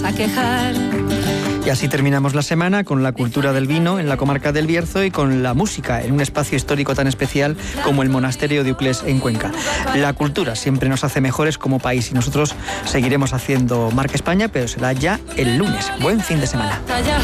a quejar. Y así terminamos la semana con la cultura del vino en la comarca del Bierzo y con la música en un espacio histórico tan especial como el Monasterio de Uclés en Cuenca. La cultura siempre nos hace mejores como país y nosotros seguiremos haciendo Marca España, pero será ya el lunes. Buen fin de semana.